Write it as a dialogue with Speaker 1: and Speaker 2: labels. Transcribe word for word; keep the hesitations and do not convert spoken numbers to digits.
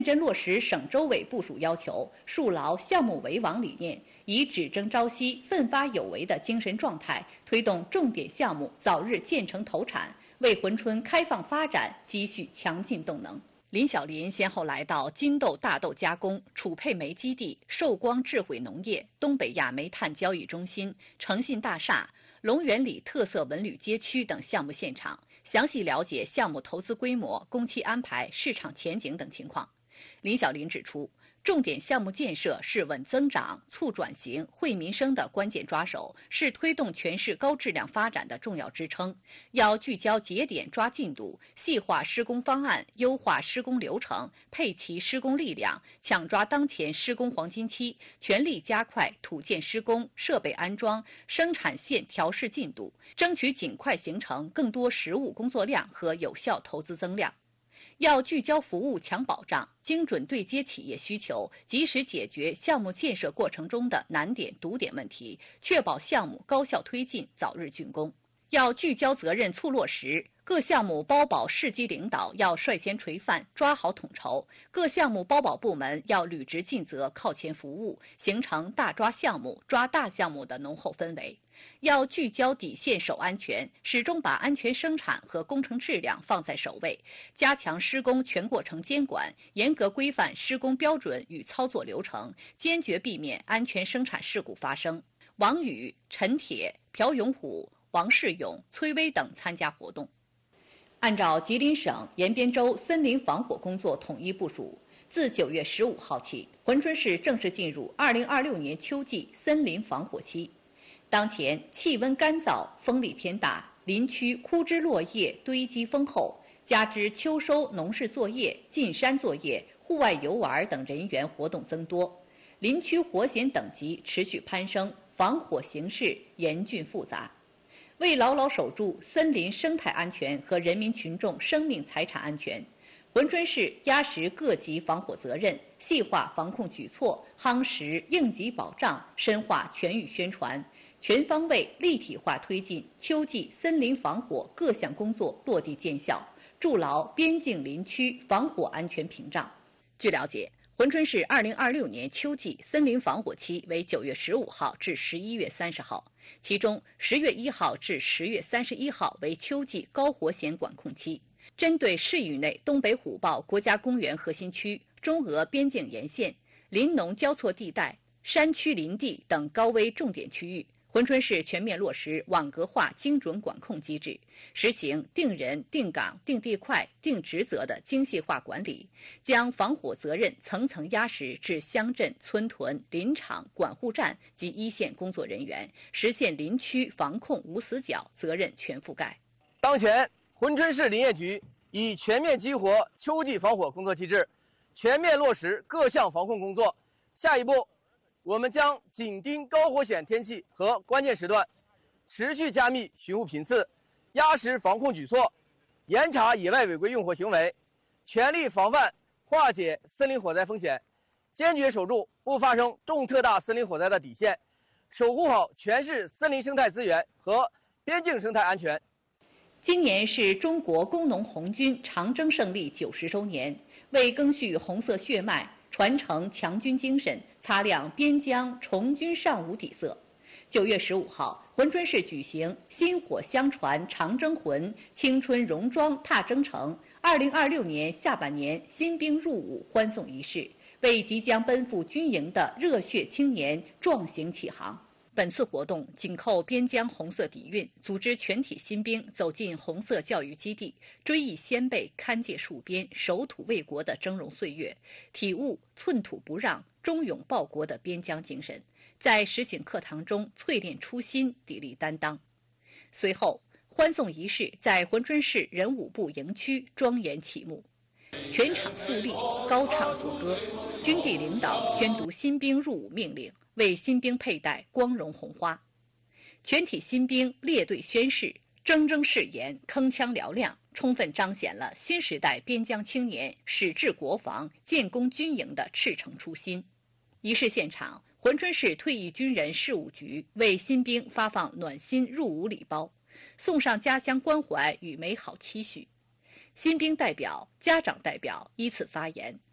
Speaker 1: 真落实省州委部署要求，树牢项目为王理念，以只争朝夕、奋发有为的精神状态，推动重点项目早日建成投产，为珲春开放发展积蓄强劲动能。林小林先后来到金豆大豆加工、储配煤基地、寿光智慧农业、东北亚煤炭交易中心、诚信大厦、龙源里特色文旅街区等项目现场，详细了解项目投资规模、工期安排、市场前景等情况。林小林指出，重点项目建设是稳增长、促转型、惠民生的关键抓手，是推动全市高质量发展的重要支撑。要聚焦节点抓进度，细化施工方案，优化施工流程，配齐施工力量，抢抓当前施工黄金期，全力加快土建施工、设备安装、生产线调试进度，争取尽快形成更多实务工作量和有效投资增量。要聚焦服务强保障，精准对接企业需求，及时解决项目建设过程中的难点堵点问题，确保项目高效推进，早日竣工。要聚焦责任促落实，各项目包保市级领导要率先垂范，抓好统筹；各项目包保部门要履职尽责，靠前服务，形成大抓项目、抓大项目的浓厚氛围。要聚焦底线守安全，始终把安全生产和工程质量放在首位，加强施工全过程监管，严格规范施工标准与操作流程，坚决避免安全生产事故发生。王宇、陈铁、朴永虎、王世勇、崔威等参加活动。按照吉林省延边州森林防火工作统一部署，自九月十五号起，珲春市正式进入二零二六年秋季森林防火期。当前气温干燥，风力偏大，林区枯枝落叶堆积丰厚，加之秋收农事作业、进山作业、户外游玩等人员活动增多，林区火险等级持续攀升，防火形势严峻复杂。为牢牢守住森林生态安全和人民群众生命财产安全，珲春市压实各级防火责任，细化防控举措，夯实应急保障，深化全域宣传，全方位立体化推进秋季森林防火各项工作落地见效，筑牢边境林区防火安全屏障。据了解，珲春市二零二六年秋季森林防火期为九月十五号至十一月三十号，其中十月一号至十月三十一号为秋季高火险管控期。针对市域内东北虎豹国家公园核心区、中俄边境沿线、林农交错地带、山区林地等高危重点区域，珲春市全面落实网格化精准管控机制，实行定人、定岗、定地块、定职责的精细化管理，将防火责任层层压实至乡镇、村屯、林场、管护站及一线工作人员，实现林区防控无死角，责任全覆盖。
Speaker 2: 当前，珲春市林业局已全面激活秋季防火工作机制，全面落实各项防控工作。下一步，我们将紧盯高火险天气和关键时段，持续加密巡护频次，压实防控举措，严查野外违规用火行为，全力防范化解森林火灾风险，坚决守住不发生重特大森林火灾的底线，守护好全市森林生态资源和边境生态安全。
Speaker 1: 今年是中国工农红军长征胜利九十周年，为赓续红色血脉，传承强军精神，擦亮边疆重军尚武底色。九月十五号，珲春市举行“薪火相传长征魂，青春戎装踏征程”二零二六年下半年新兵入伍欢送仪式，为即将奔赴军营的热血青年壮行启航。本次活动紧扣边疆红色底蕴，组织全体新兵走进红色教育基地，追忆先辈看界戍边、守土卫国的峥嵘岁月，体悟寸土不让、忠勇报国的边疆精神，在实景课堂中淬炼初心，砥砺担当。随后，欢送仪式在珲春市人武部营区庄严启幕，全场肃立，高唱国歌，军地领导宣读新兵入伍命令，为新兵佩戴光荣红花。全体新兵列队宣誓，铮铮誓言，铿锵嘹亮，充分彰显了新时代边疆青年矢志国防、建功军营的赤诚初心。仪式现场，珲春市退役军人事务局为新兵发放暖心入伍礼包，送上家乡关怀与美好期许。新兵代表、家长代表依次发言，